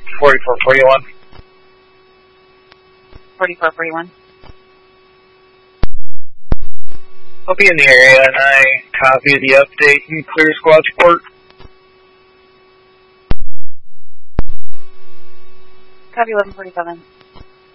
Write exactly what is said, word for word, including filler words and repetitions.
forty-four forty-one. forty-four forty-one. I'll be in the area, and I copy the update and clear squad support. Copy eleven forty-seven.